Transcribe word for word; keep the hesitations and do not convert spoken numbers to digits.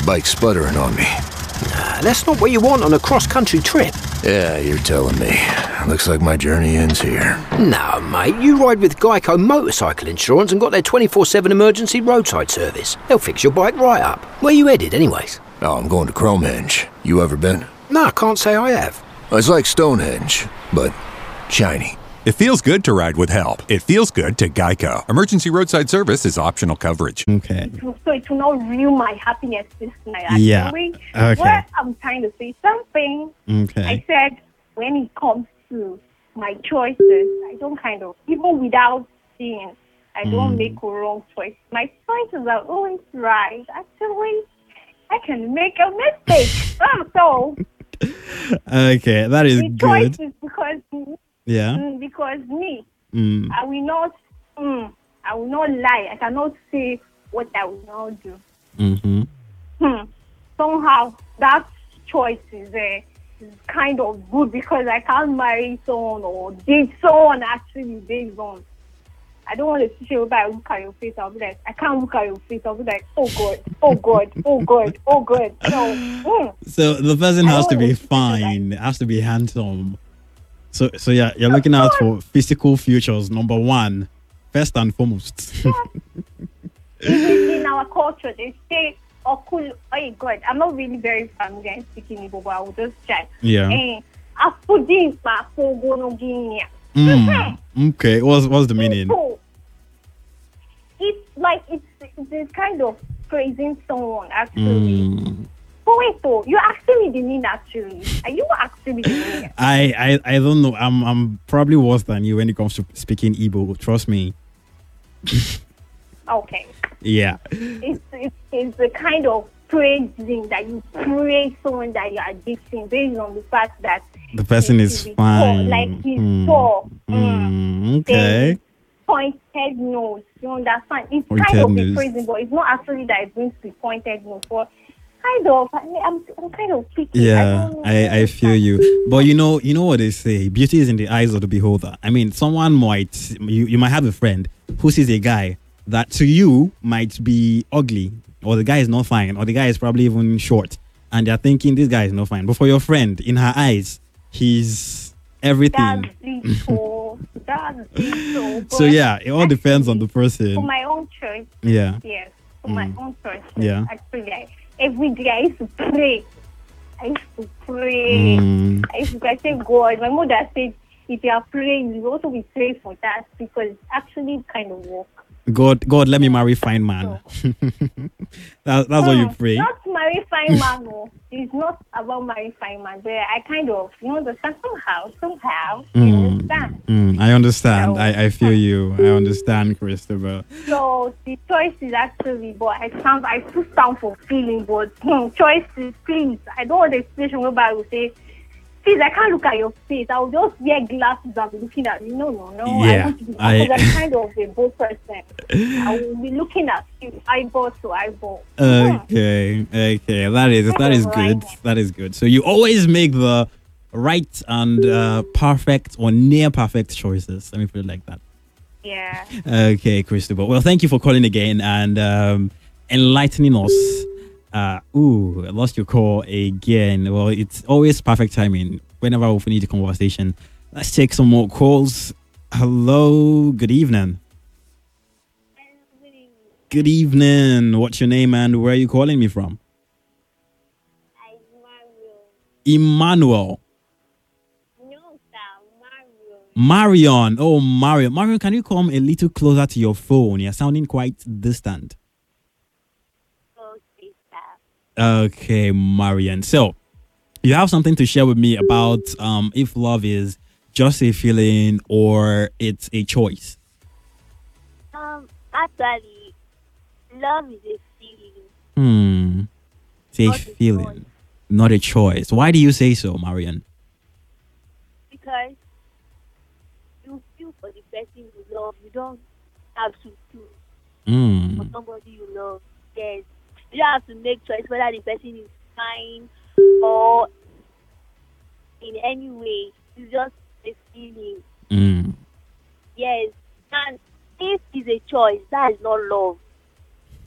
bike sputtering on me. Nah, that's not what you want on a cross-country trip. Yeah, you're telling me. Looks like my journey ends here. No, mate, you ride with Geico Motorcycle Insurance and got their twenty-four seven emergency roadside service. They'll fix your bike right up. Where you headed, anyways? Oh, I'm going to Cromehenge. You ever been? No, I can't say I have. It's like Stonehenge, but shiny. It feels good to ride with help. It feels good to Geico. Emergency roadside service is optional coverage. Okay. So it will not ruin my happiness this night. Actually. Yeah. Okay. Where I'm trying to say something. Okay. I said when it comes to my choices, I don't kind of, even without seeing, I don't Mm. make a wrong choice. My choices are always right. Actually, I can make a mistake. oh, so Okay, that is the good. choice is because Yeah. mm, because me, Mm. I will not. Mm, I will not lie. I cannot say what I will not do. Mm-hmm. Hmm. Somehow that choice is, uh, is kind of good because I can't marry someone or date someone actually based on. I don't want to see you, but I look at your face. I'll be like, I can't look at your face. I'll be like, oh God, oh God, oh God, oh God. So, mm, So the person I has to don't be wanna see fine. It has to be handsome. So so yeah, you're looking out for physical futures. Number one, first and foremost. even in our culture, they say, oh, cool, oh God. I'm not really very familiar in speaking Igbo, but I will just try. Yeah. Eh, afudi pa fogono ginia. Mm. Okay. What's what's the meaning? So, it's like it's it's kind of praising someone actually. Mm. But wait, though, you're asking me the meaning actually. Are you asking me the meaning? I, I I don't know. I'm I'm probably worse than you when it comes to speaking Igbo. Trust me. Okay, Yeah. it's it's, it's the kind of praising that you praise someone that you are dating based on the fact that The person he- is he's fine. tall, like he's Mm. tall. Mm. Mm. Okay. Pointed nose, you understand? It's Pointed kind of nose. a praising, but it's not actually that it's going to be pointed nose. But kind of, I mean, I'm, I'm kind of picky. Yeah, don't know I, I feel you. But you know, you know what they say, beauty is in the eyes of the beholder. I mean, someone might you, you might have a friend who sees a guy that to you might be ugly, or the guy is not fine, or the guy is probably even short, and they're thinking this guy is not fine. But for your friend, in her eyes, he's everything. That's beautiful. That's beautiful. So yeah, it all depends on the For person. my own choice, Yeah. yes. For my Mm. own choice, Yeah. Actually, I, every day I used to pray. I used to pray. Mm. I used to I say, God. My mother said, if you are praying, you also be praying for that because it's actually kind of work. God, God, let me marry fine man. that, that's what you Hmm, pray. Not marry fine man, no. It's not about marry fine man. But I kind of, you understand somehow, somehow, you Mm, understand. mm, I understand. So- I, I feel you. I understand, Christopher. So the choice is actually, but I stand, I put stand for feeling, but hmm, choice is please. I don't want the situation whereby I will say, please, I can't look at your face. I will just wear glasses and be looking at you. No, no, no. Yeah, I want to be, I- because I'm kind of a bold person. I will be looking at you eyeball to eyeball. Hmm. Okay, okay, that is that is good. That is good. So you always make the right and uh, perfect or near perfect choices. Let me put it like that. Yeah. Okay, Christopher. Well, thank you for calling again and um, enlightening us. Uh, ooh, I lost your call again. Well, it's always perfect timing whenever we need a conversation. Let's take some more calls. Hello, good evening. Good evening. What's your name and where are you calling me from? Emmanuel. Marion. Oh, Marion. Marion, can you come a little closer to your phone? You're sounding quite distant. Okay, Marion. So, you have something to share with me about um, if love is just a feeling or it's a choice. Um, actually, love is a feeling. Hmm. It's a Not a feeling, choice. not a choice. Why do you say so, Marion? Because you feel for the person you love. You don't have to choose for Hmm. somebody you love. Yes. You don't have to make choice whether the person is fine or in any way. It's just a feeling. Hmm. Yes. And if it's a choice, that is not love.